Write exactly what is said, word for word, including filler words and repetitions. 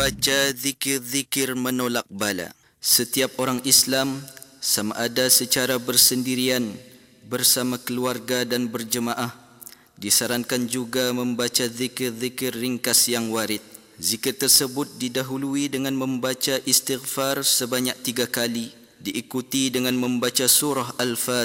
membaca zikir-zikir menolak bala. Setiap orang Islam, sama ada secara bersendirian, bersama keluarga dan berjemaah, disarankan juga membaca zikir-zikir ringkas yang warid. Zikir tersebut didahului dengan membaca istighfar sebanyak tiga kali, diikuti dengan membaca surah Al-Fatihah